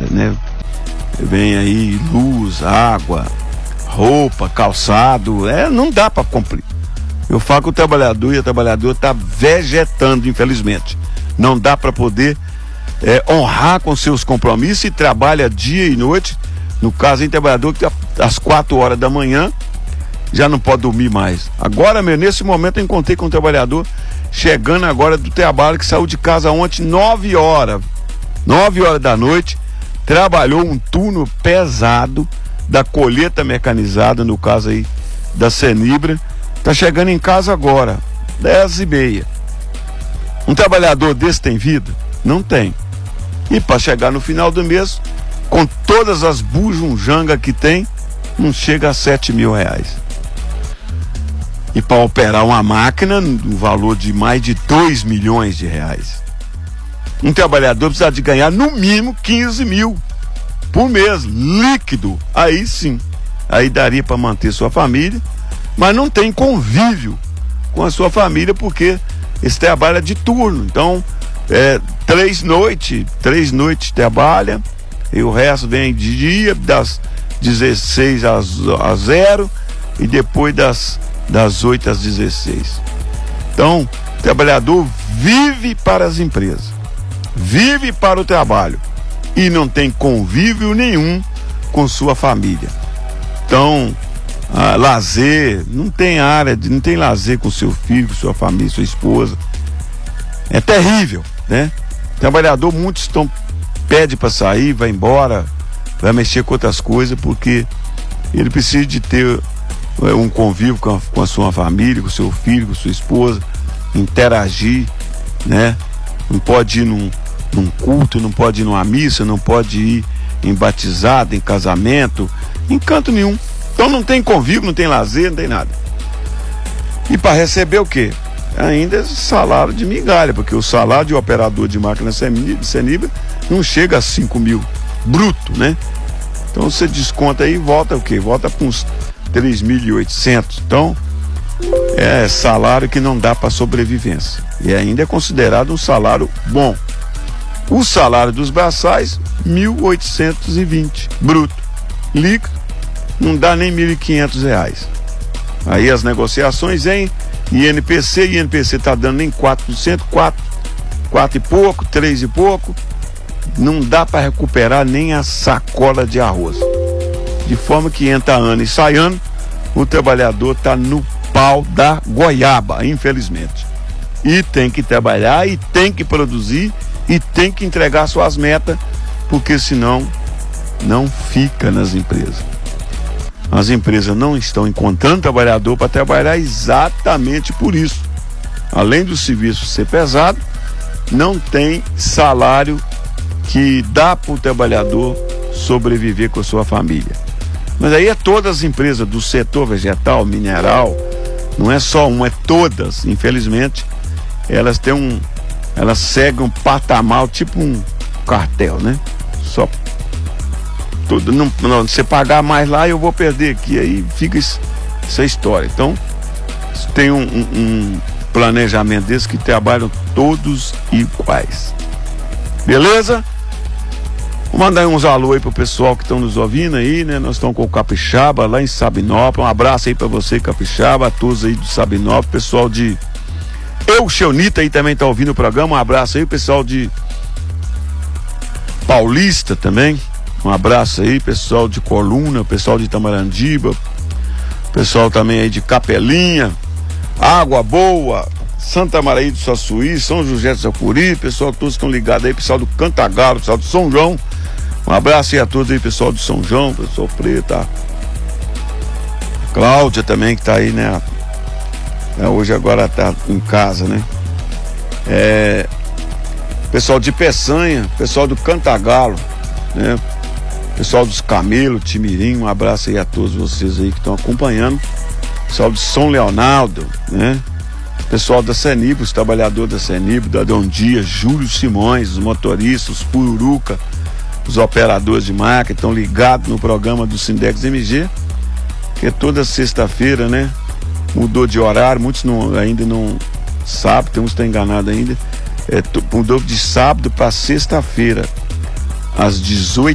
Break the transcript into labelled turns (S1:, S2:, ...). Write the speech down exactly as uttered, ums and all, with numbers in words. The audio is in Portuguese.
S1: né? Vem aí luz, água, roupa, calçado, é, não dá para cumprir. Eu falo que o trabalhador e a trabalhadora está vegetando, infelizmente. Não dá para poder é, honrar com seus compromissos e trabalha dia e noite. No caso, tem trabalhador que às quatro horas da manhã já não pode dormir mais. Agora mesmo, nesse momento, eu encontrei com um trabalhador chegando agora do trabalho, que saiu de casa ontem, nove horas. nove horas da noite, trabalhou um turno pesado da colheita mecanizada, no caso aí da Senibra. Tá chegando em casa agora, dez e meia. Um trabalhador desse tem vida? Não tem. E para chegar no final do mês, com todas as bujunjangas que tem, não chega a sete mil reais. E para operar uma máquina, no valor de mais de dois milhões de reais. Um trabalhador precisa de ganhar no mínimo quinze mil por mês, líquido. Aí sim, aí daria para manter sua família, mas não tem convívio com a sua família, porque esse trabalho é de turno. Então, é, três noites, três noites trabalha, e o resto vem de dia, das dezesseis às, às zero, e depois das, das oito às dezesseis. Então, o trabalhador vive para as empresas, vive para o trabalho, e não tem convívio nenhum com sua família. Então, ah, lazer, não tem área, de, não tem lazer com seu filho, com sua família, sua esposa. É terrível, né? Trabalhador, muitos estão, pede para sair, vai embora, vai mexer com outras coisas, porque ele precisa de ter é, um convívio com a, com a sua família, com seu filho, com sua esposa, interagir, né? Não pode ir num, num culto, não pode ir numa missa, não pode ir em batizado, em casamento, em canto nenhum. Então não tem convívio, não tem lazer, não tem nada. E para receber o quê? Ainda salário de migalha, porque o salário de operador de máquina Senibra não chega a cinco mil bruto, né? Então você desconta aí e volta o quê? Volta para uns três mil e oitocentos. Então é salário que não dá para sobrevivência. E ainda é considerado um salário bom. O salário dos braçais, mil oitocentos e vinte bruto. Líquido, não dá nem mil e quinhentos reais. Aí as negociações em I N P C, I N P C tá dando nem quatro por cento, quatro, quatro e pouco, três e pouco. Não dá para recuperar nem a sacola de arroz. De forma que entra ano e sai ano, o trabalhador tá no pau da goiaba, infelizmente. E tem que trabalhar, e tem que produzir, e tem que entregar suas metas, porque senão não fica nas empresas. As empresas não estão encontrando trabalhador para trabalhar exatamente por isso. Além do serviço ser pesado, não tem salário que dá para o trabalhador sobreviver com a sua família. Mas aí é todas as empresas do setor vegetal, mineral, não é só uma, é todas, infelizmente, elas têm um, elas seguem um patamar, tipo um cartel, né? Só tudo, não, não, você pagar mais lá, eu vou perder aqui, aí fica isso, essa história. Então, tem um, um, um planejamento desse que trabalham todos iguais. Beleza? Vou mandar uns alô aí pro pessoal que estão nos ouvindo aí, né? Nós estamos com o Capixaba lá em Sabinópolis. Um abraço aí pra você, Capixaba, a todos aí do Sabinópolis, pessoal de Euxeunita aí também tá ouvindo o programa. Um abraço aí, pessoal de Paulista também. Um abraço aí, pessoal de Coluna, pessoal de Itamarandiba, pessoal também aí de Capelinha, Água Boa, Santa Maria do Saçuí, São José do Sacuri, pessoal todos estão ligados aí, pessoal do Cantagalo, pessoal do São João. Um abraço aí a todos aí, pessoal do São João, pessoal Preta, Cláudia também que tá aí, né? É, hoje agora tá em casa, né? É, pessoal de Peçanha, pessoal do Cantagalo, né? Pessoal dos Camelos, Timirim, um abraço aí a todos vocês aí que estão acompanhando. Pessoal de São Leonardo, né? Pessoal da Senibra, os trabalhadores da Senibra, da Dom Dias, Júlio Simões, os motoristas, os Pururuca, os operadores de máquina, estão ligados no programa do Sindex M G, que é toda sexta-feira, né? Mudou de horário, muitos não, ainda não sabem, tem uns que estão enganados ainda. É, mudou de sábado para sexta-feira, às dezoito